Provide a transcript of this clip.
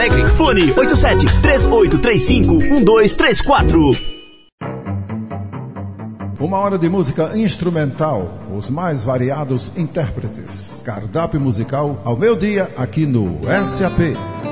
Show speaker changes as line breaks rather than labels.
Fone 87-3835-1234.
Uma hora de música instrumental, os mais variados intérpretes. Cardápio musical ao meio-dia aqui no SAP.